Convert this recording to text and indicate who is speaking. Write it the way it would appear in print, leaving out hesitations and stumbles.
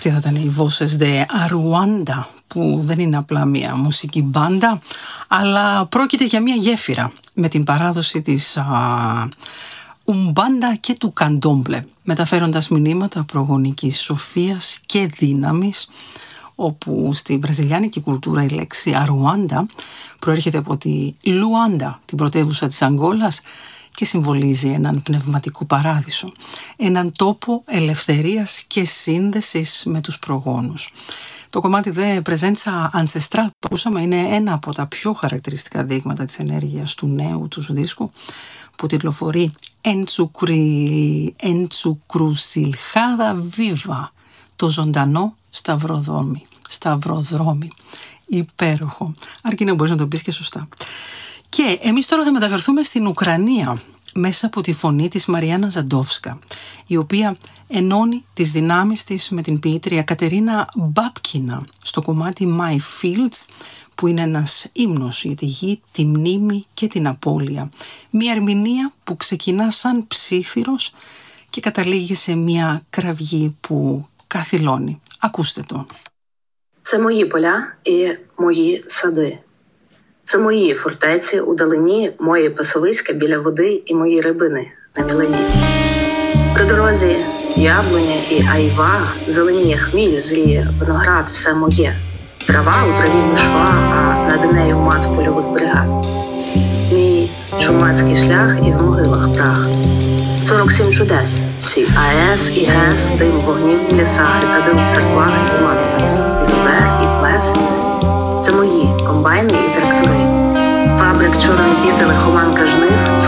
Speaker 1: Αυτή εδώ ήταν η Voces de Aruanda, που δεν είναι απλά μια μουσική μπάντα, αλλά πρόκειται για μια γέφυρα με την παράδοση της Ουμπάντα και του Καντόμπλε, μεταφέροντας μηνύματα προγονικής σοφίας και δύναμης, όπου στη βραζιλιάνικη κουλτούρα η λέξη Αρουάντα προέρχεται από τη Λουάντα, την πρωτεύουσα της Αγγόλας, και συμβολίζει έναν πνευματικό παράδεισο, έναν τόπο ελευθερίας και σύνδεσης με τους προγόνους. Το κομμάτι The Presenza Ancestral που ακούσαμε είναι ένα από τα πιο χαρακτηριστικά δείγματα της ενέργειας του νέου τους δίσκου, που τιτλοφορεί Encrucijada Viva, το ζωντανό σταυροδρόμι. Υπέροχο, αρκεί να μπορείς να το πεις και σωστά. Και εμείς τώρα θα μεταφερθούμε στην Ουκρανία μέσα από τη φωνή της Μαριάννα Ζαντόφσκα, η οποία ενώνει τις δυνάμεις της με την ποιήτρια Κατερίνα Μπάπκινα στο κομμάτι My Fields, που είναι ένας ύμνος για τη γη, τη μνήμη και την απώλεια. Μια ερμηνεία που ξεκινά σαν ψίθυρος και καταλήγει σε μια κραυγή που καθυλώνει. Ακούστε το.
Speaker 2: Це мої поля і мої сади. Це мої фортеці у далині, мої пасовиська біля води і мої рибини на мілині. При дорозі яблуня і айва, зеленіє хміль, зріє виноград, все моє. Трава у траві мишва, а над нею мат польових бригад. Мій чумацький шлях і в могилах прах. 47 чудес, всі АЕС і ГЕС, дим вогнів в лісах, і кадил в церквах, і туман у ліс, і зозер, і плес. Це мої комбайни і трактори. Фабрик чорної піти, лихоманка жнив,